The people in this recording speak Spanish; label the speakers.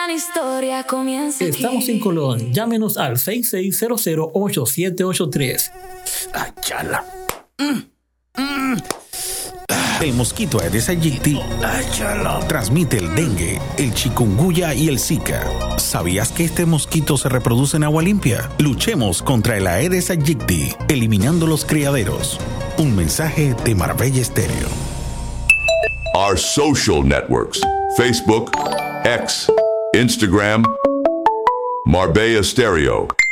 Speaker 1: gran historia comienza aquí.
Speaker 2: Estamos en Colón. Llámenos al 6600-8783.
Speaker 3: Ay, chala. El mosquito Aedes aegypti transmite el dengue, el chikungunya y el Zika. ¿Sabías que este mosquito se reproduce en agua limpia? Luchemos contra el Aedes aegypti, eliminando los criaderos. Un mensaje de Marbella Estéreo.
Speaker 4: Our social networks: Facebook, X, Instagram, Marbella Stereo.